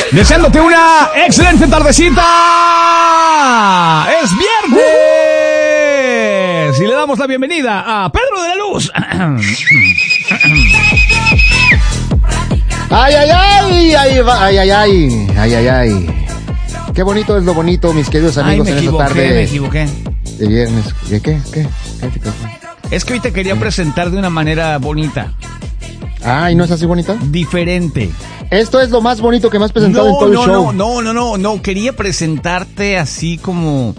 Deseándote una excelente tardecita. Es viernes y le damos la bienvenida a Pedro de la Luz. Ay, ay, ay, ay, ay, ay, ay, ay, ay, ay. Qué bonito es lo bonito, mis queridos amigos, en esta tarde. Me equivoqué. De viernes. ¿Qué? Es que hoy te quería presentar de una manera bonita. Ay, ¿no es así bonita? Diferente. Esto es lo más bonito que me has presentado en todo el show. No. Quería presentarte así como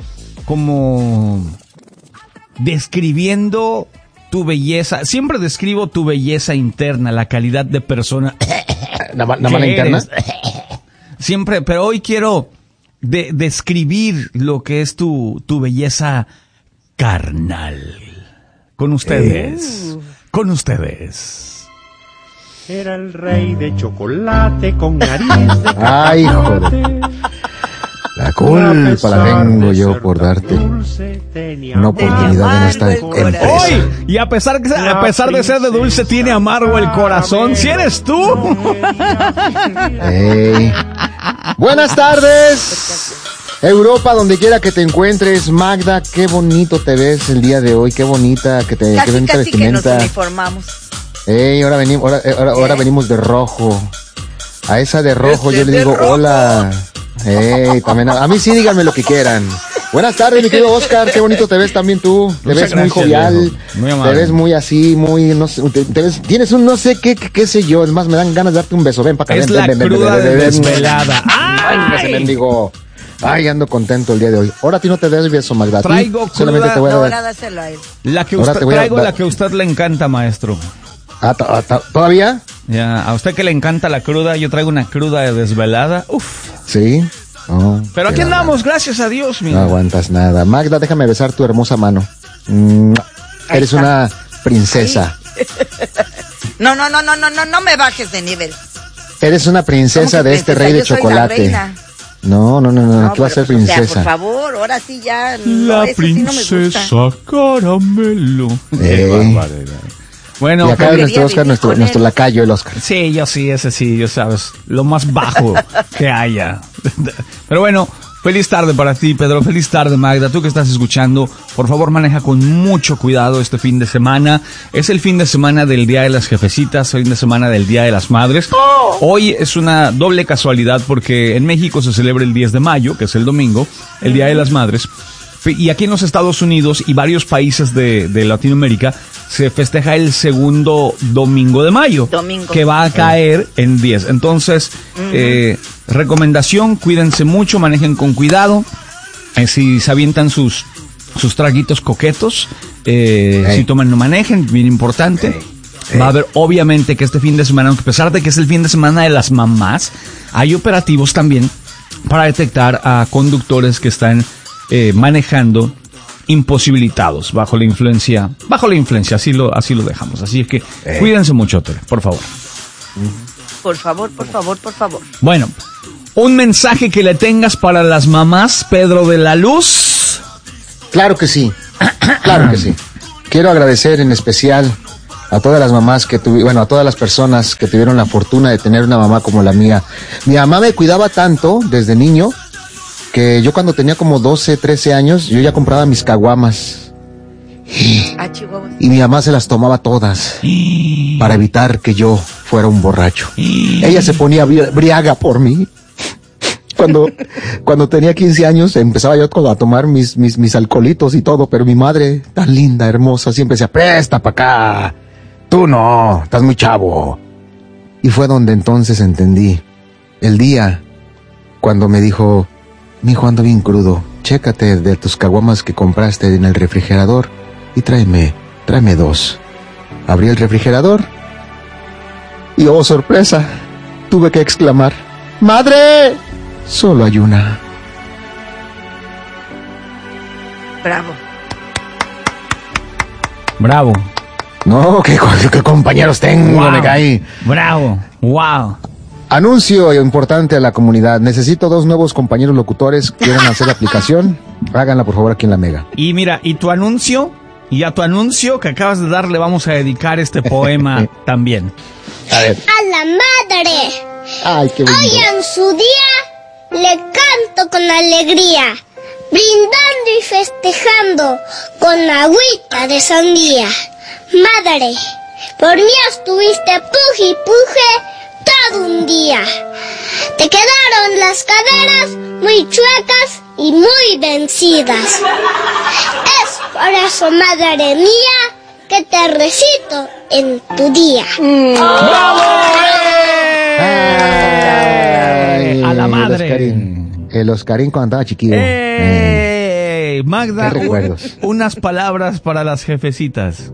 describiendo tu belleza. Siempre describo tu belleza interna, la calidad de persona. ¿La mala interna? Siempre, pero hoy quiero describir lo que es tu belleza carnal. Con ustedes. Era el rey de chocolate con nariz de cacahuate. Ay, joder. La culpa la tengo yo por darte una oportunidad en esta empresa. Hoy, y a pesar de ser de dulce, tiene amargo el corazón. ¿Si eres tú? Hey. Buenas tardes, Europa, donde quiera que te encuentres. Magda, qué bonito te ves el día de hoy. Qué bonita qué bonita vestimenta. Que nos uniformamos. Hey, ahora venimos de rojo. A esa de rojo yo le digo rojo. Hola. Hey, también a mí sí díganme lo que quieran. Buenas tardes, mi querido Oscar, qué bonito te ves también tú. Te ves muy jovial, te ves muy así, muy, no sé, te ves, tienes un no sé qué sé yo, es más, me dan ganas de darte un beso. Ven para acá. Es la cruda desvelada. Ay, ay, ando contento el día de hoy. Ahora a ti no te des beso, Magda. Traigo solamente te voy a dar. La que a usted le encanta, maestro. ¿Todavía? Ya, a usted que le encanta la cruda, yo traigo una cruda desvelada. Uf. Sí. Oh, pero aquí andamos, gracias a Dios, mira. No aguantas nada. Magda, déjame besar tu hermosa mano. Eres una princesa. No me bajes de nivel. Eres una princesa de este rey de chocolate. No, aquí va a ser princesa. O sea, por favor, ahora sí ya. La princesa sí no caramelo. Bueno, y acá es nuestro Oscar, nuestro lacayo, el Oscar. Sí, ese sí, ya sabes, lo más bajo que haya. Pero bueno, feliz tarde para ti, Pedro, feliz tarde, Magda. Tú que estás escuchando, por favor maneja con mucho cuidado este fin de semana. Es el fin de semana del Día de las Jefecitas, fin de semana del Día de las Madres. Hoy es una doble casualidad porque en México se celebra el 10 de mayo, que es el domingo, el Día de las Madres. Y aquí en los Estados Unidos y varios países de Latinoamérica se festeja el segundo domingo de mayo, que va a caer en 10. Entonces, recomendación, cuídense mucho, manejen con cuidado. Si se avientan sus traguitos coquetos, si toman no manejen, bien importante. Va a haber, obviamente, que este fin de semana, aunque a pesar de que es el fin de semana de las mamás, hay operativos también para detectar a conductores que están manejando imposibilitados bajo la influencia, así lo dejamos. Así es que cuídense mucho, por favor. Por favor. Bueno, un mensaje que le tengas para las mamás, Pedro de la Luz. Claro que sí. Quiero agradecer en especial a todas las mamás a todas las personas que tuvieron la fortuna de tener una mamá como la mía. Mi mamá me cuidaba tanto desde niño que yo cuando tenía como 12, 13 años, yo ya compraba mis caguamas. Y mi mamá se las tomaba todas para evitar que yo fuera un borracho. Ella se ponía briaga por mí. Cuando tenía 15 años empezaba yo a tomar mis alcoholitos y todo, pero mi madre, tan linda, hermosa, siempre decía, presta pa' acá. Tú no, estás muy chavo. Y fue donde entonces entendí. El día cuando me dijo, mijo, ando bien crudo, chécate de tus caguamas que compraste en el refrigerador y tráeme 2. Abrí el refrigerador y, oh sorpresa, tuve que exclamar, ¡madre! Solo hay una. Bravo. No, qué compañeros tengo, wow. Me caí. Bravo, wow. Anuncio importante a la comunidad. Necesito 2 nuevos compañeros locutores que quieran hacer la aplicación. Háganla, por favor, aquí en La Mega. Y mira, y a tu anuncio que acabas de dar le vamos a dedicar este poema también. A ver. ¡A la madre! Ay, qué Hoy bonito. en su día le canto con alegría, brindando y festejando con agüita de sandía. Madre, por mí estuviste puje y puje todo un día. Te quedaron las caderas muy chuecas y muy vencidas. Es por eso, madre mía, que te recito en tu día. Ay, A la madre. El Oscarín cuando estaba chiquillo. Magda, Qué recuerdos. unas palabras para las jefecitas.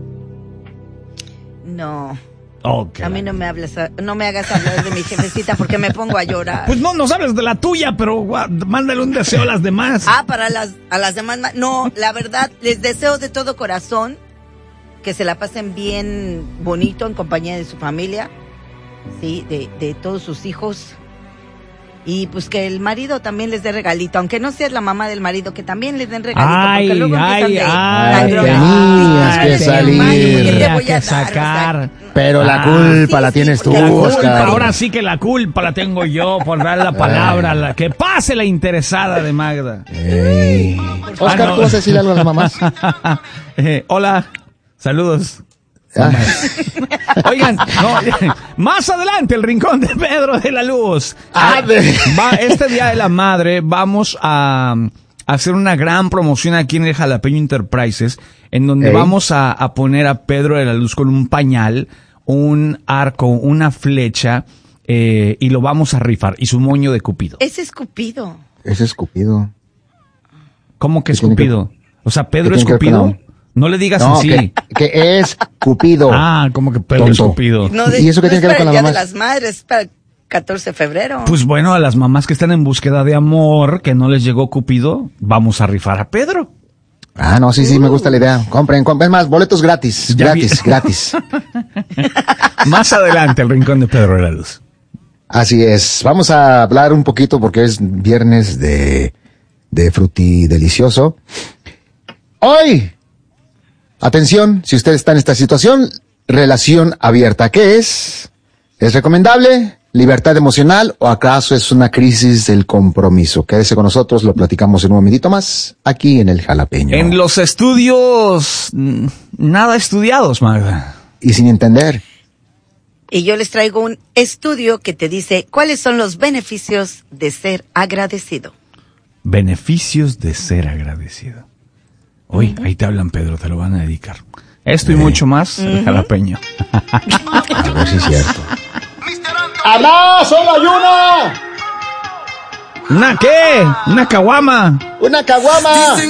No. Ok. A mí no me hagas hablar de mi jefecita porque me pongo a llorar. Pues no nos hables de la tuya, pero mándale un deseo a las demás. Para a las demás. No, la verdad, les deseo de todo corazón que se la pasen bien bonito en compañía de su familia, sí, de todos sus hijos. Y pues que el marido también les dé regalito, aunque no seas la mamá del marido, que también les den regalito, porque luego empiezan de tenías que salir. ¿qué te voy a que dar? sacar. O sea, Pero la culpa la tienes tú, porque la Oscar. Ahora sí que la culpa la tengo yo por dar la palabra. Que pase la interesada de Magda. Ey. Oscar, no. ¿tú vas a decir algo a las mamás? Hola, saludos. Ah, Oigan, más adelante el rincón de Pedro de la Luz. Este Día de la Madre vamos a hacer una gran promoción aquí en el Jalapeño Enterprises, en donde vamos a poner a Pedro de la Luz con un pañal, un arco, una flecha, y lo vamos a rifar, y su moño de Cupido. Ese es Cupido. Ese es Cupido. ¿Cómo que es ¿Qué tiene que- Cupido? O sea, ¿Pedro qué es tiene que ver Cupido? con No le digas No, así. que es Cupido. ¿Cómo que Pedro es Tonto. Cupido? No, ¿Y eso qué no tiene que ver es con para las el Día de mamás? las Madres, es para el 14 de febrero. Pues bueno, a las mamás que están en búsqueda de amor, que no les llegó Cupido, vamos a rifar a Pedro. Ah, no, sí, me gusta la idea. Compren. Es más, boletos gratis. Ya Gratis. Más adelante, el rincón de Pedro de la Luz. Así es. Vamos a hablar un poquito porque es viernes de fruti delicioso. Hoy, atención, si usted está en esta situación, relación abierta. ¿Qué es? ¿Es recomendable? ¿Libertad emocional o acaso es una crisis del compromiso? Quédese con nosotros, lo platicamos en un momentito más, aquí en el Jalapeño. En los estudios, nada estudiados, Magda. Y sin entender. Y yo les traigo un estudio que te dice cuáles son los beneficios de ser agradecido. Beneficios de ser agradecido. Uy, ahí te hablan, Pedro, te lo van a dedicar. Esto y mucho más, el Jalapeño. A ver si es cierto. ¡Alá! ¡Solo hay una! ¿Una qué? ¿Una caguama? ¡Una caguama!